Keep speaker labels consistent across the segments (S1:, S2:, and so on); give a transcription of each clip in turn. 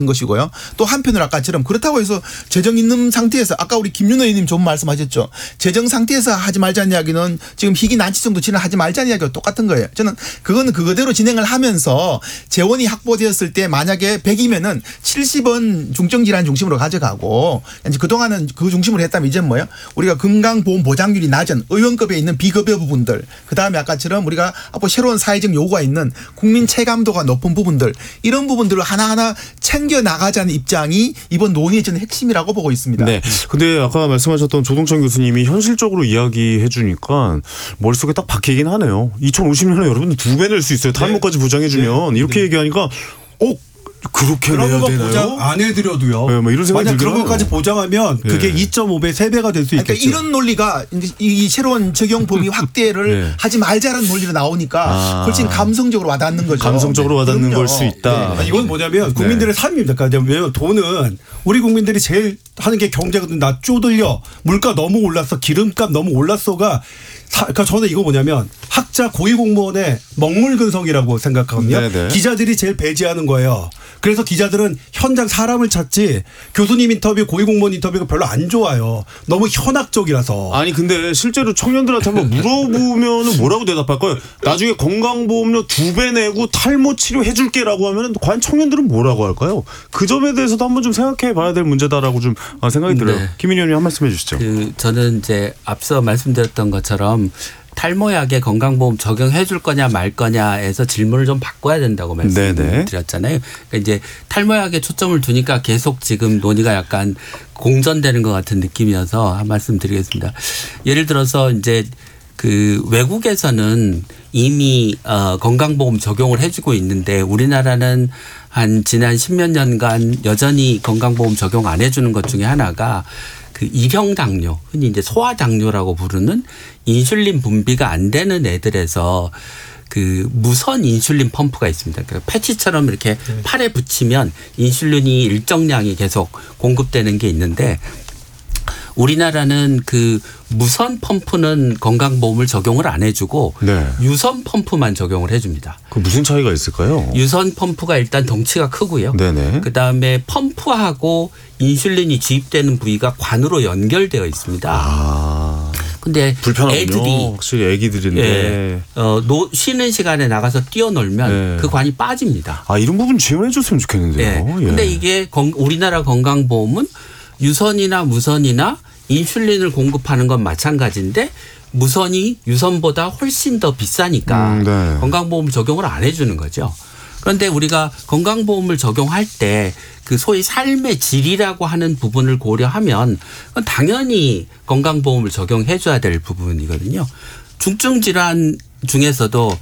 S1: 것이고요. 또 한편으로 아까처럼 그렇다고 해서 재정 있는 상태에서 아까 우리 김윤호 의원님 좋은 말씀하셨죠. 재정 상태에서 하지 말자는 이야기는 지금 희귀 난치 정도 진행하지 말자는 이야기가 똑같은 거예요. 저는 그거는 그거대로 진행을 하면서 재원이 확보되었을 때 만약에 100이면은 70은 중증질환 중심으로 가져가고 이제 그동안은 그 중심으로 했다면 이제 뭐예요? 우리가 건강보험 보장률이 낮은 의원급에 있는 비급여 부분들 그다음에 아까처럼 우리가 앞으로 새로운 사회적 요구가 있는 국민 체감도가 높은 부분들 이런 부분들을 하나하나 챙겨 나가자는 입장이 이번 논의의 저는 핵심이라고 보고 있습니다.
S2: 네. 근데 아까 말씀하셨던 조동찬 교수님이 현실적으로 이야기해 주니까 머릿속에 딱 박히긴 하네요. 2050년에 여러분들 2배 낼 수 있어요. 탈모까지 보장해 주면 이렇게 얘기하니까 그렇게
S3: 그런
S2: 내야
S3: 거
S2: 되나요?
S3: 보장 안 해드려도요.
S2: 네, 뭐 이런 생각이
S3: 만약 그런
S2: 들긴
S3: 것까지
S2: 하네요.
S3: 보장하면 그게 2.5배, 3배가 될 수 있겠죠.
S1: 그러니까 이런 논리가 이 새로운 적용 범위 확대를
S2: 네.
S1: 하지 말자라는 논리로 나오니까 훨씬 감성적으로 와닿는 거죠.
S2: 감성적으로 와닿는
S1: 그럼요.
S2: 걸 수 있다.
S3: 아니, 이건 뭐냐면 국민들의 삶입니다. 그러니까 왜냐면 돈은 우리 국민들이 제일 하는 게 경제거든. 나 쪼들려. 물가 너무 올랐어. 기름값 너무 올랐어가. 그러니까 저는 이거 뭐냐면 학자 고위공무원의 먹물근성이라고 생각하거든요.
S2: 네네.
S3: 기자들이 제일 배제하는 거예요. 그래서 기자들은 현장 사람을 찾지 교수님 인터뷰, 고위공무원 인터뷰가 별로 안 좋아요. 너무 현학적이라서.
S2: 아니 근데 실제로 청년들한테 한번 물어보면 뭐라고 대답할까요? 나중에 건강보험료 2배 내고 탈모 치료 해줄게라고 하면 과연 청년들은 뭐라고 할까요? 그 점에 대해서도 한번 좀 생각해 봐야 될 문제다라고 좀 생각이 들어요.
S4: 네.
S2: 김인희 의원님 한 말씀 해주시죠.
S4: 저는 이제 앞서 말씀드렸던 것처럼 탈모약에 건강보험 적용해 줄 거냐 말 거냐에서 질문을 좀 바꿔야 된다고 말씀드렸잖아요. 그러니까 이제 탈모약에 초점을 두니까 계속 지금 논의가 약간 공전되는 것 같은 느낌이어서 한 말씀 드리겠습니다. 예를 들어서 이제 그 외국에서는 이미 건강보험 적용을 해주고 있는데 우리나라는 한 지난 10몇 년간 여전히 건강보험 적용 안 해주는 것 중에 하나가 그 일형 당뇨, 흔히 이제 소아 당뇨라고 부르는 인슐린 분비가 안 되는 애들에서 그 무선 인슐린 펌프가 있습니다. 그러니까 패치처럼 이렇게 팔에 붙이면 인슐린이 일정량이 계속 공급되는 게 있는데 우리나라는 그 무선 펌프는 건강보험을 적용을 안 해주고 유선 펌프만 적용을 해줍니다.
S2: 그 무슨 차이가 있을까요?
S4: 유선 펌프가 일단 덩치가 크고요.
S2: 네네.
S4: 그다음에 펌프하고 인슐린이 주입되는 부위가 관으로 연결되어 있습니다. 근데
S2: 불편하군요.
S4: 애들이
S2: 확실히 애기들인데
S4: 쉬는 시간에 나가서 뛰어놀면 그 관이 빠집니다.
S2: 이런 부분 지원해 줬으면 좋겠는데요.
S4: 근데 이게 우리나라 건강보험은 유선이나 무선이나 인슐린을 공급하는 건 마찬가지인데 무선이 유선보다 훨씬 더 비싸니까 건강보험 적용을 안 해주는 거죠. 그런데 우리가 건강보험을 적용할 때 그 소위 삶의 질이라고 하는 부분을 고려하면 그건 당연히 건강보험을 적용해 줘야 될 부분이거든요. 중증질환 중에서도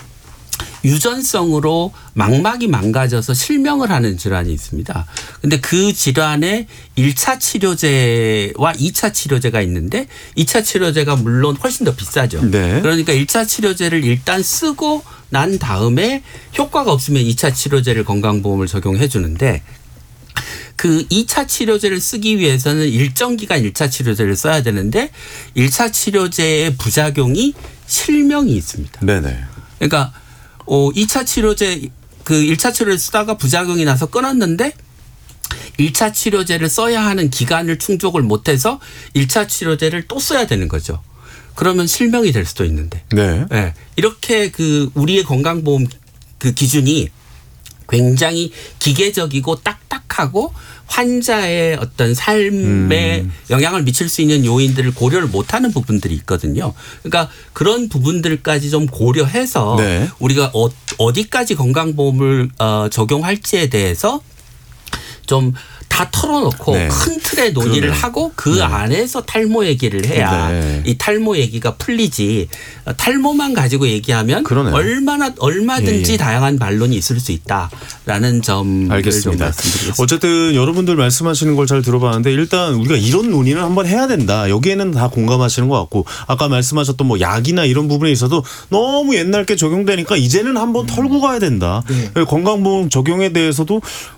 S4: 유전성으로 망막이 망가져서 실명을 하는 질환이 있습니다. 그런데 그 질환에 1차 치료제와 2차 치료제가 있는데 2차 치료제가 물론 훨씬 더 비싸죠. 그러니까 1차 치료제를 일단 쓰고 난 다음에 효과가 없으면 2차 치료제를 건강보험을 적용해 주는데 그 2차 치료제를 쓰기 위해서는 일정 기간 1차 치료제를 써야 되는데 1차 치료제의 부작용이 실명이 있습니다. 그러니까 2차 치료제 그 1차 치료를 쓰다가 부작용이 나서 끊었는데 1차 치료제를 써야 하는 기간을 충족을 못해서 1차 치료제를 또 써야 되는 거죠. 그러면 실명이 될 수도 있는데. 이렇게 그 우리의 건강보험 그 기준이 굉장히 기계적이고 딱딱하고 환자의 어떤 삶에 영향을 미칠 수 있는 요인들을 고려를 못하는 부분들이 있거든요. 그러니까 그런 부분들까지 좀 고려해서 우리가 어디까지 건강보험을 적용할지에 대해서 좀 다 털어놓고 큰 틀의 논의를 하고 그 안에서 탈모 얘기를 해야 이 탈모 얘기가 풀리지 탈모만 가지고 얘기하면 얼마든지 다양한 반론이 있을 수 있다라는 점을
S2: 알겠습니다.
S4: 좀 말씀드리겠습니다.
S2: 어쨌든 여러분들 말씀하시는 걸 잘 들어봤는데 일단 우리가 이런 논의는 한번 해야 된다. 여기에는 다 공감하시는 것 같고 아까 말씀하셨던 뭐 약이나 이런 부분에 있어도 너무 옛날 게 적용되니까 이제는 한번 털고 가야 된다. 건강보험 적용에 대해서도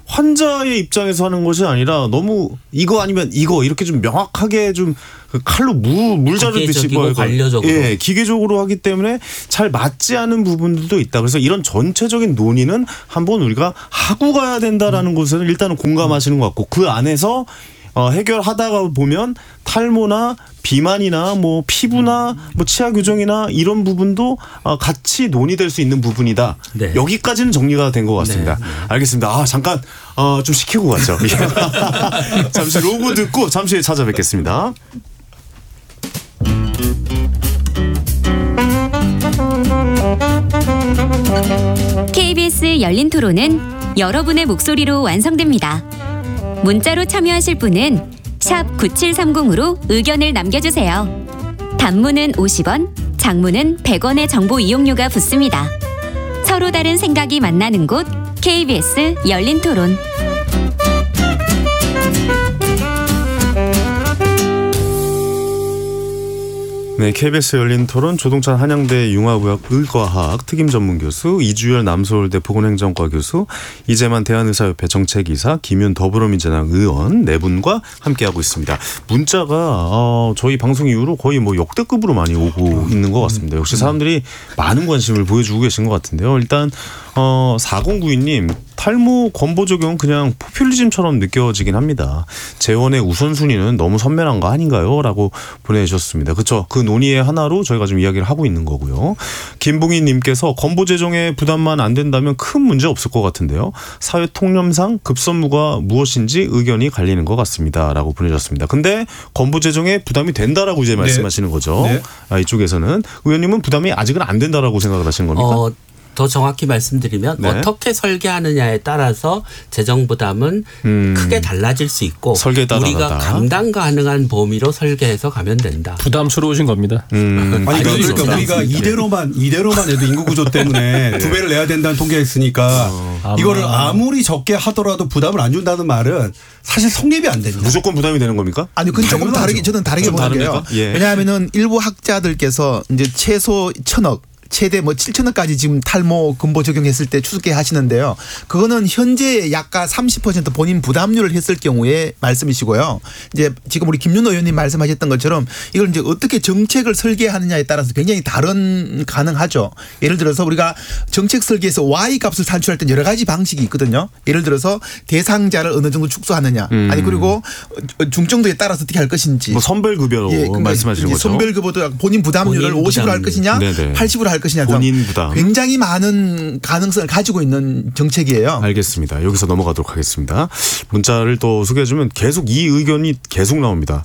S2: 환자의 입장에서 하는 것이 아니라 너무 이거 아니면 이거 이렇게 좀 명확하게 좀 칼로 물 자르듯이
S4: 관료적으로
S2: 예, 기계적으로 하기 때문에 잘 맞지 않은 부분들도 있다. 그래서 이런 전체적인 논의는 한번 우리가 하고 가야 된다라는 것을 일단은 공감하시는 것 같고 그 안에서 해결하다가 보면 탈모나 비만이나 뭐 피부나 뭐 치아 교정이나 이런 부분도 같이 논의될 수 있는 부분이다.
S4: 네.
S2: 여기까지는 정리가 된 것 같습니다.
S4: 네.
S2: 알겠습니다. 잠깐 좀 시키고 가죠. 잠시 로고 듣고 잠시 후에 찾아뵙겠습니다.
S5: KBS 열린 토론은 여러분의 목소리로 완성됩니다. 문자로 참여하실 분은 샵 9730으로 의견을 남겨주세요. 단문은 50원, 장문은 100원의 정보 이용료가 붙습니다. 서로 다른 생각이 만나는 곳 KBS 열린 토론.
S2: 네, KBS 열린 토론 조동찬 한양대 융합의학 의과학 특임 전문 교수, 이주열 남서울대 보건행정과 교수, 이재만 대한의사협회 정책이사, 김윤 더불어민주당 의원 네 분과 함께하고 있습니다. 문자가 저희 방송 이후로 거의 뭐 역대급으로 많이 오고 있는 것 같습니다. 역시 사람들이 많은 관심을 보여주고 계신 것 같은데요. 일단 4092님 탈모 건보 적용은 그냥 포퓰리즘처럼 느껴지긴 합니다. 재원의 우선순위는 너무 선명한 거 아닌가요? 라고 보내주셨습니다. 그렇죠. 그 논의의 하나로 저희가 좀 이야기를 하고 있는 거고요. 김봉희 님께서 건보 재정에 부담만 안 된다면 큰 문제 없을 것 같은데요. 사회 통념상 급선무가 무엇인지 의견이 갈리는 것 같습니다. 라고 보내주셨습니다. 근데 건보 재정에 부담이 된다라고 이제 말씀하시는 거죠. 네. 이쪽에서는 의원님은 부담이 아직은 안 된다라고 생각을 하시는 겁니까?
S4: 더 정확히 말씀드리면
S2: 네.
S4: 어떻게 설계하느냐에 따라서 재정 부담은 크게 달라질 수 있고 우리가 감당 가능한 범위로 설계해서 가면 된다.
S6: 부담스러우신 겁니다.
S3: 아니 그러니까 우리가 이대로만 해도 인구 구조 때문에 2배를 내야 된다는 통계가 있으니까 이거를 아무리 적게 하더라도 부담을 안 준다는 말은 사실 성립이 안 됩니다.
S2: 무조건 부담이 되는 겁니까?
S1: 아니, 그건 조금 다르게 저는 다르게 보는 게요.
S2: 예.
S1: 왜냐하면은 일부 학자들께서 이제 최소 1,000억 최대 뭐 7천원까지 지금 탈모 건보 적용했을 때 추측해 하시는데요. 그거는 현재 약간 30% 본인 부담률을 했을 경우에 말씀이시고요. 이제 지금 우리 김윤호 의원님 말씀하셨던 것처럼 이걸 이제 어떻게 정책을 설계하느냐에 따라서 굉장히 다른 가능하죠. 예를 들어서 우리가 정책 설계에서 Y 값을 산출할 때 여러 가지 방식이 있거든요. 예를 들어서 대상자를 어느 정도 축소하느냐, 아니 그리고 중증도에 따라서 어떻게 할 것인지.
S2: 뭐 선별급여로 그러니까 말씀하시는 거죠.
S1: 선별급여도 본인 부담률을 50으로 할 것이냐,
S2: 네네.
S1: 80으로 할 것이냐.
S2: 본인 부담.
S1: 굉장히 많은 가능성을 가지고 있는 정책이에요.
S2: 알겠습니다. 여기서 넘어가도록 하겠습니다. 문자를 또 소개해주면 계속 이 의견이 계속 나옵니다.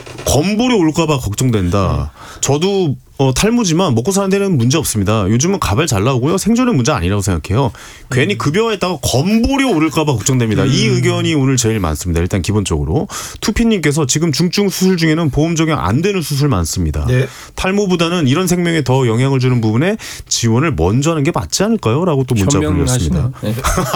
S2: 건보료 올까 봐 걱정된다. 저도 탈모지만 먹고 사는 데는 문제 없습니다. 요즘은 가발 잘 나오고요. 생존의 문제 아니라고 생각해요. 괜히 급여했다가 건보료 오를까 봐 걱정됩니다. 이 의견이 오늘 제일 많습니다. 일단 기본적으로. 투피님께서 지금 중증 수술 중에는 보험 적용 안 되는 수술 많습니다. 네. 탈모보다는 이런 생명에 더 영향을 주는 부분에 지원을 먼저 하는 게 맞지 않을까요? 라고 또 문자 보내셨습니다. 네.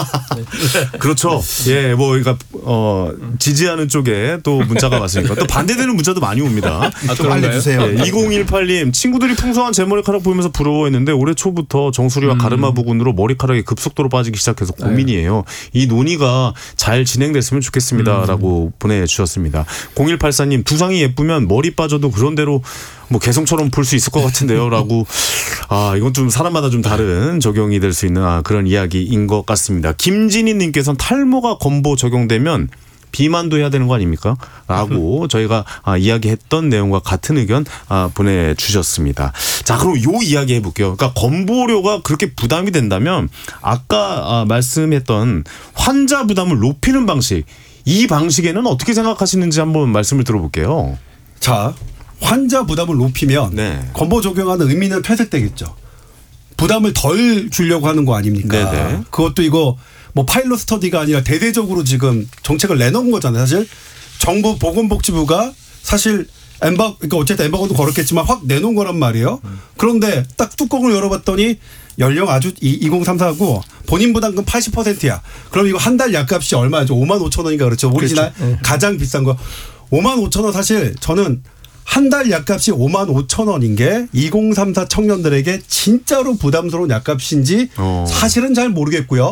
S2: 그렇죠. 예, 뭐 그러니까 지지하는 쪽에 또 문자가 왔으니까 또 반대되는 문자도 많이 옵니다.
S1: 좀 알려주세요.
S2: 예, 2018님 친구들이 풍성한 제 머리카락 보면서 부러워했는데 올해 초부터 정수리와 가르마 부근으로 머리카락이 급속도로 빠지기 시작해서 고민이에요. 이 논의가 잘 진행됐으면 좋겠습니다라고 보내주셨습니다. 0184님 두상이 예쁘면 머리 빠져도 그런 대로 뭐 개성처럼 볼 수 있을 것 같은데요라고. 이건 좀 사람마다 좀 다른 적용이 될 수 있는 그런 이야기인 것 같습니다. 김진희님께서는 탈모가 건보 적용되면 비만도 해야 되는 거 아닙니까? 라고 저희가 이야기했던 내용과 같은 의견 보내주셨습니다. 자, 그럼 요 이야기 해볼게요. 그러니까 건보료가 그렇게 부담이 된다면 아까 말씀했던 환자 부담을 높이는 방식, 이 방식에는 어떻게 생각하시는지 한번 말씀을 들어볼게요.
S3: 자, 환자 부담을 높이면 건보 적용하는 의미는 퇴색되겠죠. 부담을 덜 주려고 하는 거 아닙니까? 네네. 그것도 이거 뭐 파일럿 스터디가 아니라 대대적으로 지금 정책을 내놓은 거잖아요. 사실 정부 보건복지부가 사실 그러니까 어쨌든 엠바고도 걸었겠지만 확 내놓은 거란 말이에요. 그런데 딱 뚜껑을 열어봤더니 연령 아주 2034고 본인 부담금 80%야. 그럼 이거 한 달 약값이 얼마죠? 5만 5천 원인가 그렇죠. 오리지널 그렇죠. 가장 비싼 거 5만 5천 원. 사실 저는 한 달 약값이 5만 5천 원인 게 2034 청년들에게 진짜로 부담스러운 약값인지 사실은 잘 모르겠고요.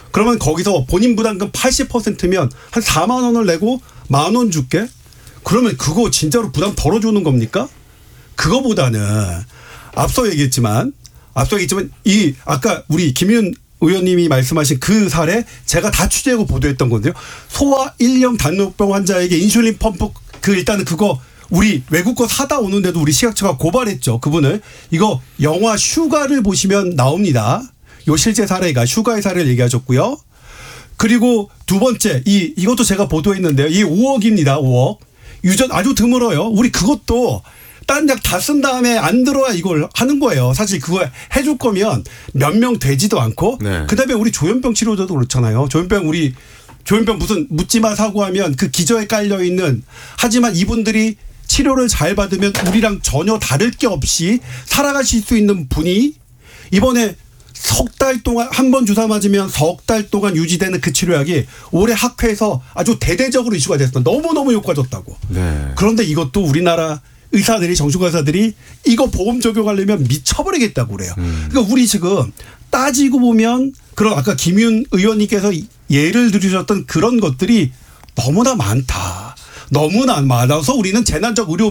S3: 그러면 거기서 본인 부담금 80%면 한 4만 원을 내고 10,000원 줄게. 그러면 그거 진짜로 부담 덜어주는 겁니까? 그거보다는 앞서 얘기했지만 이 아까 우리 김윤 의원님이 말씀하신 그 사례 제가 다 취재하고 보도했던 건데요. 소아 1형 당뇨병 환자에게 인슐린 펌프 일단은 그거 우리 외국 거 사다 오는데도 우리 식약처가 고발했죠. 그분을. 이거 영화 슈가를 보시면 나옵니다. 요 실제 사례가 슈가의 사례를 얘기하셨고요. 그리고 두 번째 이것도 제가 보도했는데요. 이 5억입니다. 5억. 유전 아주 드물어요. 우리 그것도 딴 약 다 쓴 다음에 안 들어야 이걸 하는 거예요. 사실 그거 해줄 거면 몇 명 되지도 않고.
S2: 네.
S3: 그다음에 우리 조현병 치료제도 그렇잖아요. 조현병 무슨 묻지마 사고하면 그 기저에 깔려 있는 하지만 이분들이 치료를 잘 받으면 우리랑 전혀 다를 게 없이 살아가실 수 있는 분이 이번에 석 달 동안 한 번 주사 맞으면 석 달 동안 유지되는 그 치료약이 올해 학회에서 아주 대대적으로 이슈가 됐어. 너무너무 효과졌다고.
S2: 네.
S3: 그런데 이것도 우리나라 의사들이 정신과 의사들이 이거 보험 적용하려면 미쳐버리겠다고 그래요. 그러니까 우리 지금 따지고 보면 그런 아까 김윤 의원님께서 예를 들으셨던 그런 것들이 너무나 많다. 너무나 많아서 우리는 재난적 의료를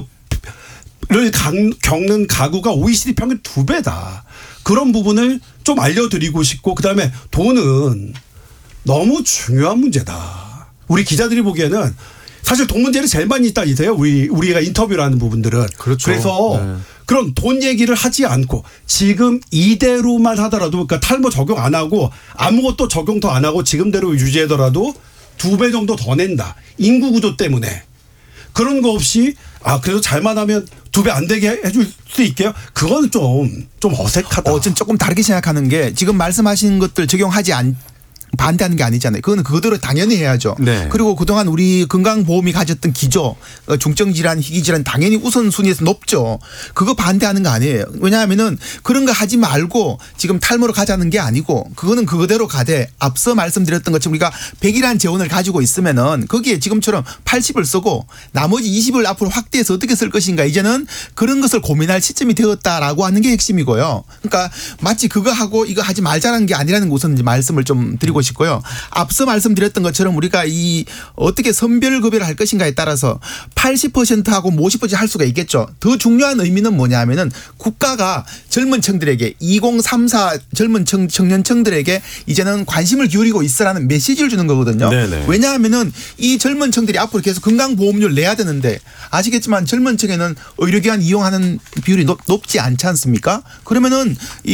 S3: 겪는 가구가 OECD 평균 2배다. 그런 부분을 좀 알려드리고 싶고 그다음에 돈은 너무 중요한 문제다. 우리 기자들이 보기에는 사실 돈 문제를 제일 많이 따지세요. 우리가 인터뷰를 하는 부분들은.
S2: 그렇죠.
S3: 그래서
S2: 네.
S3: 그런 돈 얘기를 하지 않고 지금 이대로만 하더라도 그러니까 탈모 적용 안 하고 아무것도 적용 더 안 하고 지금대로 유지하더라도 2배 정도 더 낸다. 인구 구조 때문에. 그런 거 없이 그래도 잘만 하면 2배 안 되게 해줄 수 있게요. 그건 좀 어색하다.
S1: 전 조금 다르게 생각하는 게 지금 말씀하신 것들 적용하지 반대하는 게 아니잖아요. 그거는 그거대로 당연히 해야죠.
S2: 네.
S1: 그리고 그동안 우리 건강보험이 가졌던 기조, 중증질환, 희귀질환 당연히 우선순위에서 높죠. 그거 반대하는 거 아니에요. 왜냐하면은 그런 거 하지 말고 지금 탈모로 가자는 게 아니고 그거는 그거대로 가되 앞서 말씀드렸던 것처럼 우리가 100이라는 재원을 가지고 있으면은 거기에 지금처럼 80을 쓰고 나머지 20을 앞으로 확대해서 어떻게 쓸 것인가 이제는 그런 것을 고민할 시점이 되었다라고 하는 게 핵심이고요. 그러니까 마치 그거 하고 이거 하지 말자는 게 아니라는 거 우선 이제 말씀을 좀 드리고 싶고요. 앞서 말씀드렸던 것처럼 우리가 어떻게 선별급여를 할 것인가에 따라서 80%하고 50% 할 수가 있겠죠. 더 중요한 의미는 뭐냐 하면은 국가가 젊은 층들에게 2034 젊은 청년층들에게 이제는 관심을 기울이고 있으라는 메시지를 주는 거거든요.
S2: 네네.
S1: 왜냐하면은 이 젊은 층들이 앞으로 계속 건강보험료를 내야 되는데 아시겠지만 젊은 층에는 의료기관 이용하는 비율이 높지 않지 않습니까? 그러면은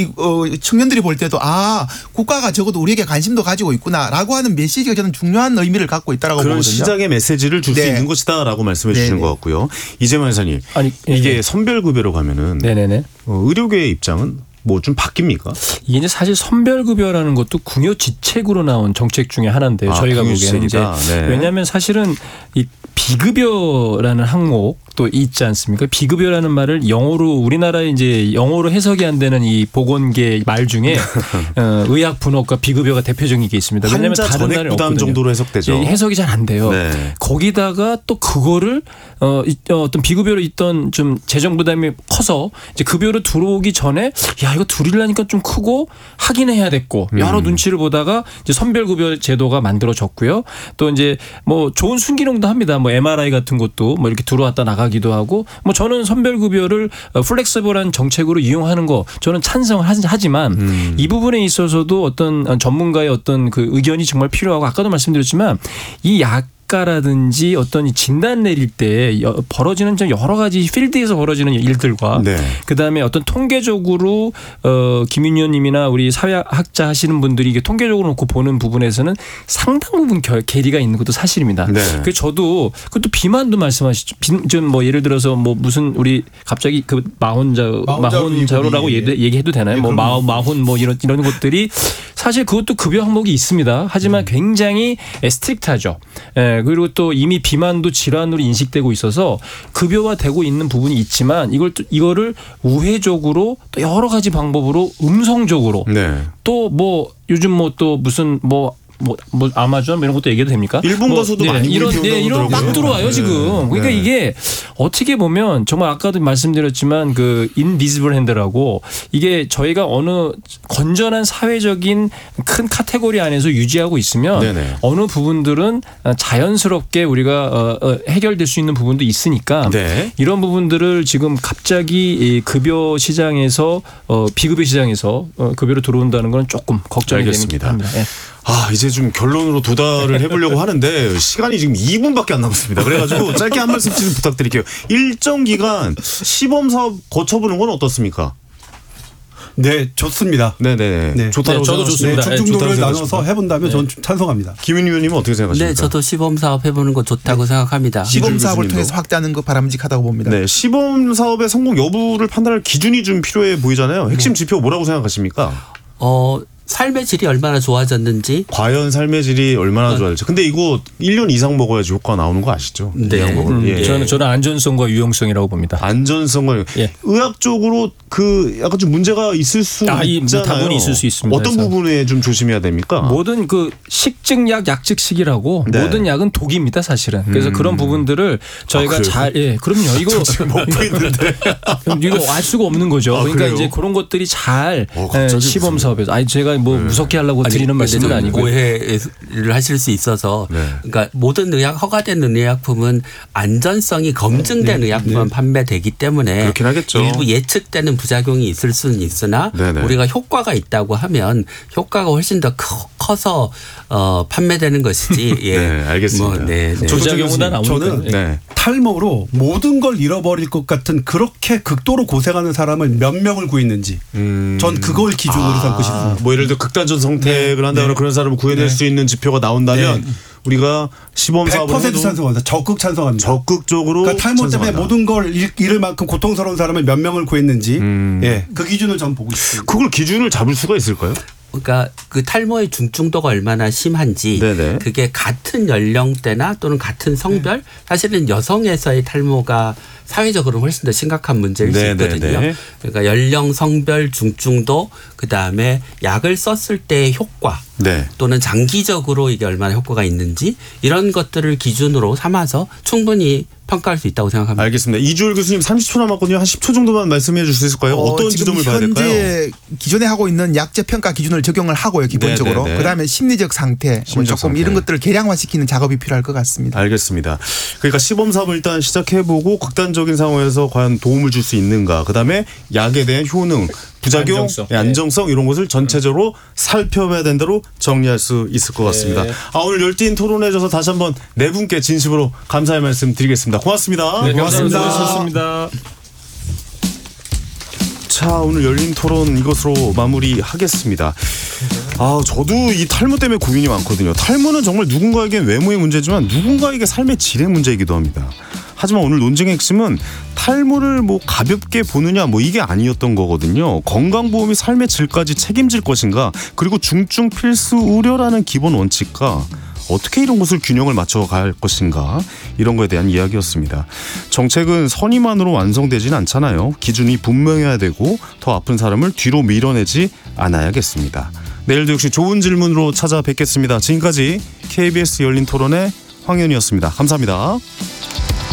S1: 청년들이 볼 때도 국가가 적어도 우리에게 관심도 가지고 있구나라고 하는 메시지가 저는 중요한 의미를 갖고 있다라고
S2: 그런
S1: 보거든요.
S2: 시작의 메시지를 줄 수
S1: 네.
S2: 있는 것이다라고 말씀해 주시는
S1: 네네.
S2: 것 같고요. 이재만 회사님, 이게 선별급여로 가면은
S6: 네네네.
S2: 의료계의 입장은 뭐 좀 바뀝니까?
S6: 이게 이제 사실 선별급여라는 것도 궁여지책으로 나온 정책 중에 하나인데요. 저희가 보기에는 이제
S2: 네.
S6: 왜냐하면 사실은 이 비급여라는 항목도 있지 않습니까? 비급여라는 말을 영어로 우리나라에 이제 영어로 해석이 안 되는 이 보건계 말 중에 의학 분업과 비급여가 대표적인 게 있습니다. 왜냐하면
S2: 환자
S6: 다른
S2: 전액
S6: 나라에
S2: 부담
S6: 없거든요.
S2: 정도로 해석되죠.
S6: 예, 해석이 잘 안 돼요.
S2: 네.
S6: 거기다가 또 그거를 어떤 비급여로 있던 좀 재정 부담이 커서 이제 급여로 들어오기 전에 이거 둘이라니까 좀 크고 하긴 해야 됐고 여러 눈치를 보다가 이제 선별급여 제도가 만들어졌고요. 또 이제 뭐 좋은 순기능도 합니다. 뭐 MRI 같은 것도 뭐 이렇게 들어왔다 나가기도 하고 뭐 저는 선별급여를 플렉서블한 정책으로 이용하는 거 저는 찬성을 하지만 이 부분에 있어서도 어떤 전문가의 어떤 그 의견이 정말 필요하고 아까도 말씀드렸지만 이 라든지 어떤 진단 내릴 때 벌어지는 여러 가지 필드에서 벌어지는 일들과
S2: 네.
S6: 그다음에 어떤 통계적으로 김윤 의원님이나 우리 사회학자 하시는 분들이 이게 통계적으로 놓고 보는 부분에서는 상당 부분 괴리가 있는 것도 사실입니다.
S2: 네.
S6: 그래서 저도 그것도 비만도 말씀하시죠. 좀 뭐 예를 들어서 뭐 무슨 우리 갑자기 그 마혼자로라고 얘기해도 되나요? 뭐 마혼 뭐 이런 것들이 사실 그것도 급여 항목이 있습니다. 하지만 굉장히 스트릭트하죠. 그리고 또 이미 비만도 질환으로 인식되고 있어서 급여화되고 있는 부분이 있지만 이거를 우회적으로 또 여러 가지 방법으로 음성적으로
S2: 네.
S6: 또 뭐 요즘 뭐 또 무슨 뭐 뭐 아마존 이런 것도 얘기해도 됩니까?
S2: 일본 가서도 많이
S6: 이런
S2: 물려오더라고요.
S6: 막 들어와요 지금. 그러니까
S2: 네.
S6: 이게 어떻게 보면 정말 아까도 말씀드렸지만 그 인비지블 핸드라고 이게 저희가 어느 건전한 사회적인 큰 카테고리 안에서 유지하고 있으면
S2: 네네.
S6: 어느 부분들은 자연스럽게 우리가 해결될 수 있는 부분도 있으니까
S2: 네.
S6: 이런 부분들을 지금 갑자기 이 급여 시장에서 비급여 시장에서 급여로 들어온다는 건 조금 걱정이
S2: 알겠습니다.
S6: 됩니다. 예.
S2: 이제 좀 결론으로 도달을 해보려고 하는데 시간이 지금 2분밖에 안 남았습니다. 그래가지고 짧게 한 말씀 좀 부탁드릴게요. 일정 기간 시범 사업 거쳐보는 건 어떻습니까?
S3: 네, 좋습니다.
S2: 네네.
S3: 네.
S2: 좋다고
S6: 네, 저도
S2: 생각하시나요?
S6: 좋습니다.
S3: 중증도를
S2: 좋다고
S3: 나눠서
S2: 생각하십니까?
S3: 해본다면 저는 찬성합니다.
S2: 김윤희 의원님은 어떻게 생각하십니까?
S4: 네, 저도 시범 사업 해보는 거 좋다고 생각합니다.
S1: 시범 사업을
S2: 교수님도.
S1: 통해서 확대하는 거 바람직하다고 봅니다.
S2: 네, 시범 사업의 성공 여부를 판단할 기준이 좀 필요해 보이잖아요. 핵심 지표 뭐라고 생각하십니까?
S4: 삶의 질이 얼마나 좋아졌는지.
S2: 과연 삶의 질이 얼마나 좋아질지. 근데 이거 1년 이상 먹어야지 효과가 나오는 거 아시죠?
S4: 네.
S2: 약 먹으면. 예.
S6: 저는 안전성과 유용성이라고 봅니다.
S2: 안전성을
S6: 예.
S2: 의학적으로 그 약간 좀 문제가 있을 수 있잖아요.
S6: 다분히 있을 수 있습니다.
S2: 어떤
S6: 그래서.
S2: 부분에 좀 조심해야 됩니까?
S6: 모든 그 식증약, 약증식이라고
S2: 네.
S6: 모든 약은 독입니다, 사실은. 그래서 그런 부분들을 저희가
S2: 그래요?
S6: 그럼요. 이거
S2: 지금 먹고 있는데.
S6: 이거 알 수가 없는 거죠. 그러니까
S2: 그래요?
S6: 이제 그런 것들이 잘
S2: 갑자기
S6: 시범
S2: 무슨-
S6: 사업에서 제가 뭐 무섭게 하려고 드리는 말씀은
S4: 좀
S6: 아니고
S4: 오해를 하실 수 있어서
S2: 네.
S4: 그러니까 모든 허가된 의약품은 안전성이 검증된 의약품만 판매되기 때문에
S2: 그렇긴 하겠죠.
S4: 일부 예측되는 부작용이 있을 수는 있으나
S2: 네네.
S4: 우리가 효과가 있다고 하면 효과가 훨씬 더 커서 판매되는 것이지. 예.
S2: 네, 알겠습니다.
S4: 네.
S6: 부작용보다 나오는
S3: 저는
S2: 네.
S3: 탈모로 모든 걸 잃어버릴 것 같은 그렇게 극도로 고생하는 사람을 몇 명을 구했는지 전 그걸 기준으로 삼고 싶습니다.
S2: 뭐 예를 들어 극단적 선택을 한다거나 그런 사람을 구해낼 수 있는 지표가 나온다면 우리가 시범 사업을
S3: 100%
S2: 해도
S3: 찬성합니다. 적극 찬성합니다.
S2: 적극적으로
S3: 그러니까 탈모 때문에
S2: 찬성한다.
S3: 모든 걸 잃을 만큼 고통스러운 사람을 몇 명을 구했는지 예, 그 기준을 전 보고 싶습니다.
S2: 그걸 기준을 잡을 수가 있을까요?
S4: 그러니까 그 탈모의 중증도가 얼마나 심한지
S2: 네네.
S4: 그게 같은 연령대나 또는 같은 성별 사실은 여성에서의 탈모가 사회적으로 훨씬 더 심각한 문제일 수
S2: 네네네.
S4: 있거든요. 그러니까 연령, 성별, 중증도 그다음에 약을 썼을 때의 효과
S2: 네.
S4: 또는 장기적으로 이게 얼마나 효과가 있는지 이런 것들을 기준으로 삼아서 충분히 평가할 수 있다고 생각합니다.
S2: 알겠습니다. 이주열 교수님 30초 남았거든요. 한 10초 정도만 말씀해 주실 수 있을까요? 어떤
S1: 지금
S2: 지점을 봐야 될까요?
S1: 현재 기존에 하고 있는 약제 평가 기준을 적용을 하고요. 기본적으로.
S2: 네네네.
S1: 그다음에 심리적 상태,
S2: 심리적
S1: 조금
S2: 상태.
S1: 이런 것들을 개량화시키는 작업이 필요할 것 같습니다.
S2: 알겠습니다. 그러니까 시범 사업을 일단 시작해보고 극단적인 상황에서 과연 도움을 줄 수 있는가. 그다음에 약에 대한 효능, 부작용,
S6: 안정성.
S2: 안정성 이런 것을 전체적으로 살펴봐야 된다로 정리할 수 있을 것 같습니다. 오늘 열띤 토론해 줘서 다시 한번 네 분께 진심으로 감사의 말씀 드리겠습니다. 고맙습니다.
S6: 네,
S3: 고맙습니다.
S6: 감사합니다.
S2: 자, 오늘 열린 토론 이것으로 마무리하겠습니다. 저도 이 탈모 때문에 고민이 많거든요. 탈모는 정말 누군가에겐 외모의 문제지만 누군가에게 삶의 질의 문제이기도 합니다. 하지만 오늘 논쟁의 핵심은 탈모를 뭐 가볍게 보느냐 뭐 이게 아니었던 거거든요. 건강보험이 삶의 질까지 책임질 것인가, 그리고 중증 필수 의료라는 기본 원칙과 어떻게 이런 것을 균형을 맞춰갈 것인가, 이런 거에 대한 이야기였습니다. 정책은 선의만으로 완성되진 않잖아요. 기준이 분명해야 되고 더 아픈 사람을 뒤로 밀어내지 않아야겠습니다. 내일도 역시 좋은 질문으로 찾아뵙겠습니다. 지금까지 KBS 열린 토론의 황현이었습니다. 감사합니다.